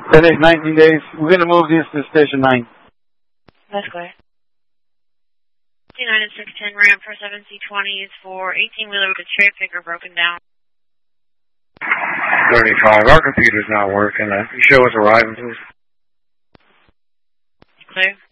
10 days, 19 days. We're going to move this to station 9. That's clear. 29 and 610 ramp for 7C20 is for 18-wheeler with a cherry picker broken down. 35. Our computer's not working. You show us arriving, please. Clear.